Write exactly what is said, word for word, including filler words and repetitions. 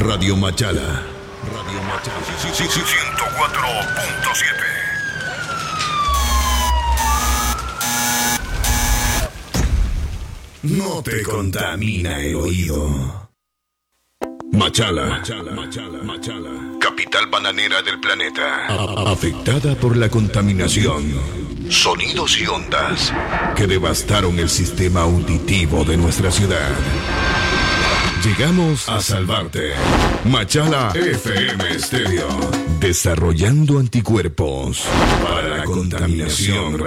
Radio Machala. Radio Machala. ciento cuatro punto siete. No te contamina el oído. Machala, Machala, Machala, Machala, capital bananera del planeta. A- afectada por la contaminación, sonidos y ondas que devastaron el sistema auditivo de nuestra ciudad. Llegamos a salvarte. Machala F M Stereo, desarrollando anticuerpos para la contaminación.